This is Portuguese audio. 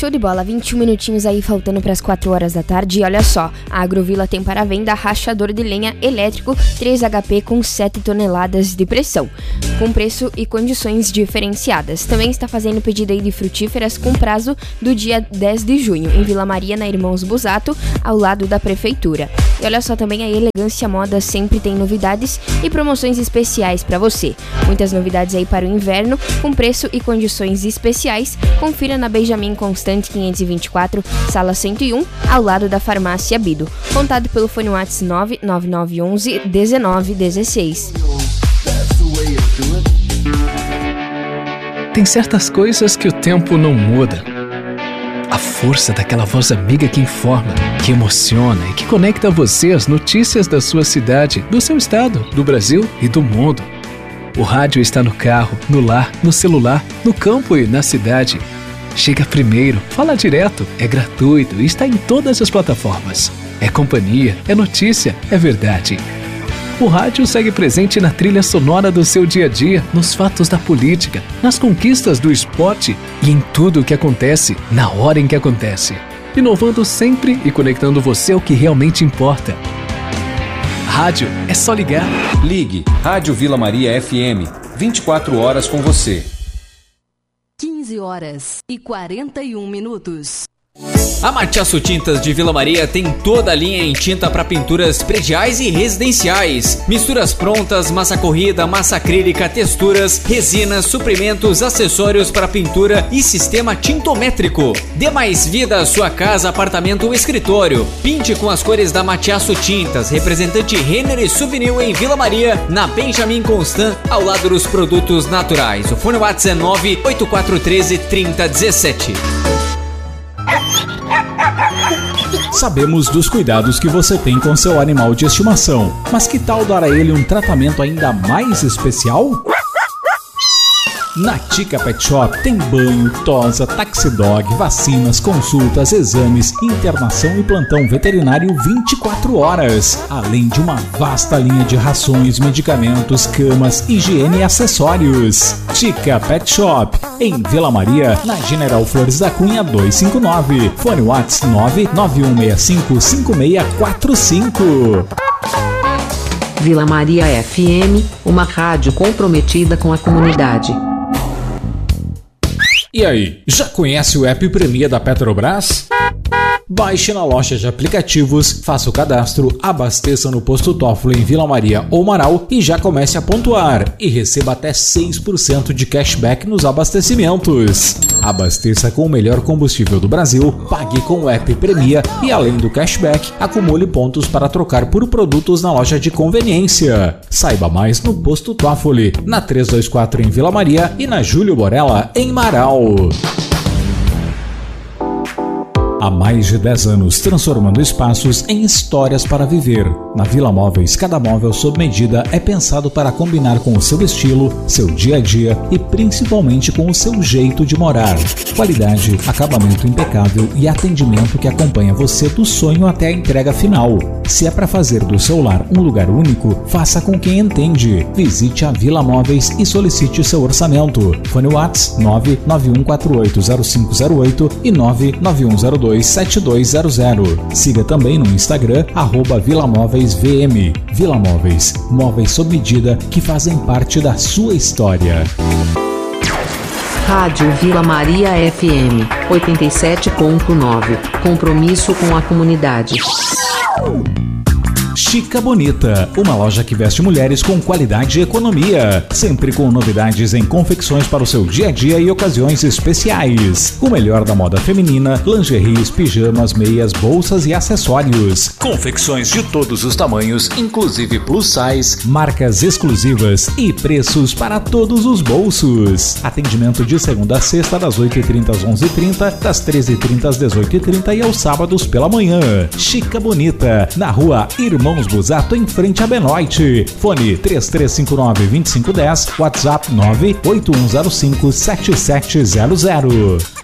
Show de bola, 21 minutinhos aí faltando para as 4 horas da tarde. E olha só, a Agrovila tem para venda rachador de lenha elétrico 3 HP com 7 toneladas de pressão, com preço e condições diferenciadas. Também está fazendo pedido aí de frutíferas com prazo do dia 10 de junho, em Vila Maria, na Irmãos Busato, ao lado da Prefeitura. E olha só, também a Elegância Moda sempre tem novidades e promoções especiais para você. Muitas novidades aí para o inverno, com preço e condições especiais. Confira na Benjamin Constant 524, sala 101, ao lado da Farmácia Bido. Contato pelo fone WhatsApp 99911 1916. Tem certas coisas que o tempo não muda. A força daquela voz amiga que informa, que emociona e que conecta você às notícias da sua cidade, do seu estado, do Brasil e do mundo. O rádio está no carro, no lar, no celular, no campo e na cidade. Chega primeiro, fala direto, é gratuito e está em todas as plataformas. É companhia, é notícia, é verdade. O rádio segue presente na trilha sonora do seu dia a dia, nos fatos da política, nas conquistas do esporte e em tudo o que acontece, na hora em que acontece. Inovando sempre e conectando você ao que realmente importa. Rádio é só ligar. Ligue Rádio Vila Maria FM, 24 horas com você. 15 horas e 41 minutos. A Matiasso Tintas de Vila Maria tem toda a linha em tinta para pinturas prediais e residenciais. Misturas prontas, massa corrida, massa acrílica, texturas, resinas, suprimentos, acessórios para pintura e sistema tintométrico. Dê mais vida à sua casa, apartamento ou escritório. Pinte com as cores da Matiasso Tintas, representante Renner e Souvenir em Vila Maria, na Benjamin Constant, ao lado dos produtos naturais. O fone WhatsApp é 98413 3017. Sabemos dos cuidados que você tem com seu animal de estimação, mas que tal dar a ele um tratamento ainda mais especial? Na Tica Pet Shop tem banho, tosa, taxidog, vacinas, consultas, exames, internação e plantão veterinário 24 horas, além de uma vasta linha de rações, medicamentos, camas, higiene e acessórios. Tica Pet Shop, em Vila Maria, na General Flores da Cunha 259, fone WhatsApp 991655645. Vila Maria FM, uma rádio comprometida com a comunidade. E aí, já conhece o app Premia da Petrobras? Baixe na loja de aplicativos, faça o cadastro, abasteça no posto Toffoli em Vila Maria ou Marau e já comece a pontuar e receba até 6% de cashback nos abastecimentos. Abasteça com o melhor combustível do Brasil, pague com o app Premia e além do cashback, acumule pontos para trocar por produtos na loja de conveniência. Saiba mais no posto Toffoli, na 324 em Vila Maria e na Júlio Borella em Marau. Há mais de 10 anos, transformando espaços em histórias para viver. Na Vila Móveis, cada móvel sob medida é pensado para combinar com o seu estilo, seu dia a dia e principalmente com o seu jeito de morar. Qualidade, acabamento impecável e atendimento que acompanha você do sonho até a entrega final. Se é para fazer do seu lar um lugar único, faça com quem entende. Visite a Vila Móveis e solicite o seu orçamento. Fone WhatsApp 991480508 e 99102 7200. Siga também no Instagram @VilaMóveisVM. Vila Móveis, móveis sob medida que fazem parte da sua história. Rádio Vila Maria FM 87.9. Compromisso com a comunidade. Chica Bonita, uma loja que veste mulheres com qualidade e economia, sempre com novidades em confecções para o seu dia a dia e ocasiões especiais. O melhor da moda feminina, lingeries, pijamas, meias, bolsas e acessórios. Confecções de todos os tamanhos, inclusive plus size, marcas exclusivas e preços para todos os bolsos. Atendimento de segunda a sexta das 8h30 às 11h30, das 13h30 às 18h30 e aos sábados pela manhã. Chica Bonita, na rua Irmãos Busato, em frente a Benoit. Fone 3359-2510, WhatsApp 98105-7700.